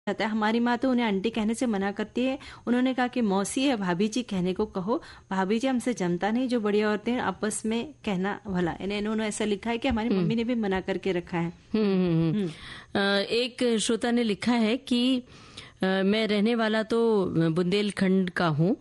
जाता है। हमारी माँ तो उन्हें आंटी कहने से मना करती है। उन्होंने कहा कि मौसी या भाभी जी कहने को कहो, भाभी जी हमसे जमता नहीं, जो बड़ी औरतें आपस में कहना भला। इन्होंने ऐसा लिखा है कि हमारी मम्मी ने भी मना करके रखा है। एक श्रोता ने लिखा है कि मैं रहने वाला तो बुंदेलखंड का हूँ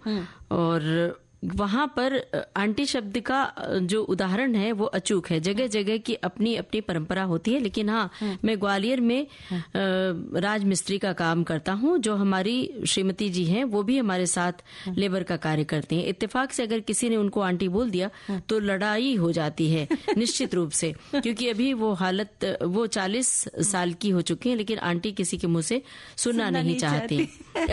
और वहां पर आंटी शब्द का जो उदाहरण है वो अचूक है। जगह जगह की अपनी अपनी परंपरा होती है, लेकिन हाँ, मैं ग्वालियर में राजमिस्त्री का काम करता हूँ। जो हमारी श्रीमती जी हैं वो भी हमारे साथ लेबर का कार्य करते हैं। इत्तेफाक से अगर किसी ने उनको आंटी बोल दिया तो लड़ाई हो जाती है निश्चित रूप से, क्योंकि अभी वो हालत, वो 40 साल की हो चुकी है, लेकिन आंटी किसी के मुंह से सुनना नहीं चाहती।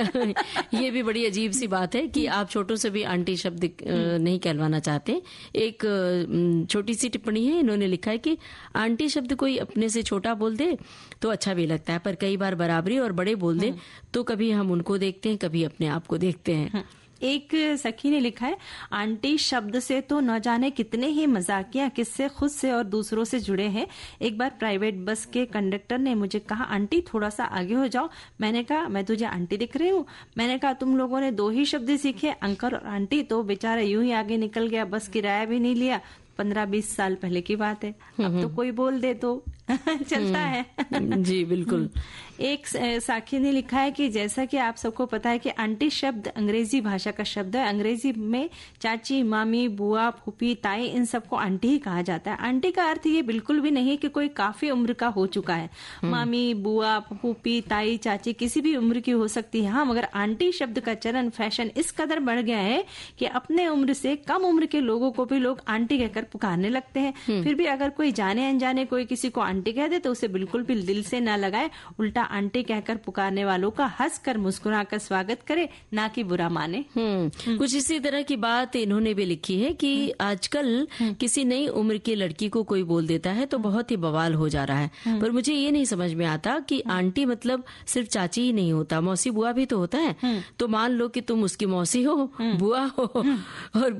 ये भी बड़ी अजीब सी बात है कि आप छोटों से भी आंटी शब्द नहीं कहलवाना चाहते। एक छोटी सी टिप्पणी है, इन्होंने लिखा है कि आंटी शब्द कोई अपने से छोटा बोल दे तो अच्छा भी लगता है, पर कई बार बराबरी और बड़े बोल दे तो कभी हम उनको देखते हैं, कभी अपने आप को देखते हैं। एक सखी ने लिखा है, आंटी शब्द से तो न जाने कितने ही मजाकिया किस्से खुद से और दूसरों से जुड़े हैं। एक बार प्राइवेट बस के कंडक्टर ने मुझे कहा, आंटी थोड़ा सा आगे हो जाओ। मैंने कहा, मैं तुझे आंटी दिख रही हूँ? मैंने कहा, तुम लोगों ने 2 ही शब्द सीखे, अंकल और आंटी, तो बेचारा यूं ही आगे निकल गया, बस किराया भी नहीं लिया। 15-20 साल पहले की बात है। अब तो कोई बोल दे तो चलता है। जी बिल्कुल। एक साखी ने लिखा है कि जैसा कि आप सबको पता है कि आंटी शब्द अंग्रेजी भाषा का शब्द है। अंग्रेजी में चाची, मामी, बुआ, फूफी, ताई, इन सबको आंटी ही कहा जाता है। आंटी का अर्थ ये बिल्कुल भी नहीं कि कोई काफी उम्र का हो चुका है। मामी, बुआ, फूफी, ताई, चाची किसी भी उम्र की हो सकती है। हाँ, मगर आंटी शब्द का चलन, फैशन इस कदर बढ़ गया है कि अपने उम्र से कम उम्र के लोगों को भी लोग आंटी कहकर पुकारने लगते हैं। फिर भी अगर कोई जाने अनजाने कोई किसी को आंटी कह दे तो उसे बिल्कुल भी दिल से ना लगाए, उल्टा आंटी कहकर पुकारने वालों का हंसकर मुस्कुराकर स्वागत करे, ना कि बुरा माने। कुछ इसी तरह की बात इन्होंने भी लिखी है कि आजकल किसी नई उम्र की लड़की को कोई बोल देता है तो बहुत ही बवाल हो जा रहा है। पर मुझे ये नहीं समझ में आता कि आंटी मतलब सिर्फ चाची ही नहीं होता, मौसी बुआ भी तो होता है। तो मान लो कि तुम उसकी मौसी हो, बुआ हो, और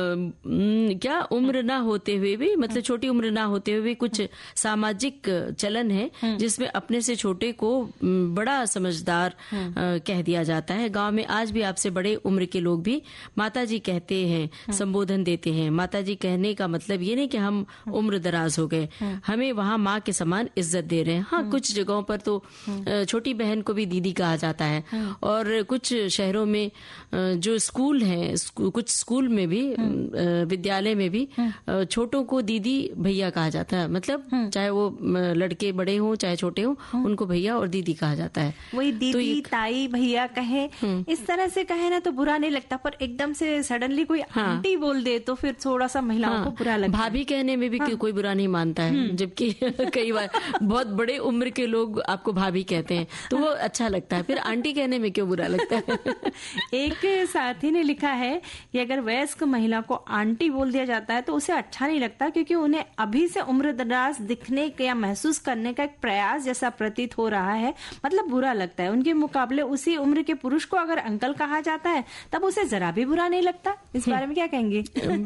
क्या उम्र ना होते हुए भी, मतलब छोटी उम्र ना होते हुए कुछ सामाजिक चलन है जिसमें अपने से छोटे को बड़ा समझदार कह दिया जाता है। गांव में आज भी आपसे बड़े उम्र के लोग भी माताजी कहते हैं, संबोधन देते हैं। माताजी कहने का मतलब ये नहीं कि हम उम्र दराज हो गए, हमें वहाँ माँ के समान इज्जत दे रहे हैं। हाँ, कुछ जगहों पर तो छोटी बहन को भी दीदी कहा जाता है, और कुछ शहरों में जो स्कूल हैं, कुछ स्कूल में भी, विद्यालय में भी छोटों को दीदी भैया कहा जाता है। मतलब चाहे वो लड़के बड़े हों चाहे छोटे हों, उनको भैया और दीदी कहा जाता है। वही दीदी, ताई, भैया कहे, इस तरह से कहे ना तो बुरा नहीं लगता, पर एकदम से सडनली कोई आंटी बोल दे तो फिर थोड़ा सा महिलाओं को बुरा लगता है। भाभी कहने में भी कोई बुरा नहीं मानता है, जबकि कई बार बहुत बड़े उम्र के लोग आपको भाभी कहते हैं तो वो अच्छा लगता है, फिर आंटी कहने में क्यों बुरा लगता है। एक साथी ने लिखा है कि अगर वयस्क महिला को आंटी बोल दिया जाता है तो उसे अच्छा नहीं लगता, क्योंकि उन्हें अभी से उम्रदराज दिखने या महसूस करने का एक प्रयास जैसा प्रतीत हो रहा है, मतलब बुरा लगता है। उनके मुकाबले उसी उम्र के पुरुष को अगर अंकल कहा जाता है तब उसे जरा भी बुरा नहीं लगता। इस बारे में क्या कहेंगे?